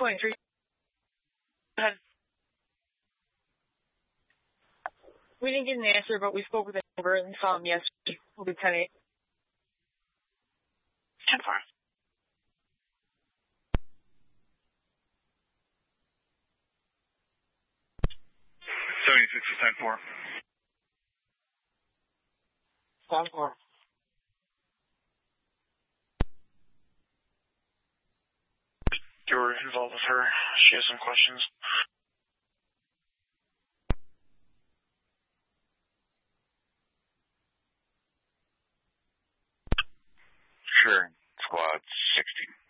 23. Go ahead. We didn't get an answer, but we spoke with the neighbor and saw him yesterday. We'll be 10-8. 10-4. 76 to 10-4. 10-4. You were involved with her. She has some questions. Sure. Squad 60.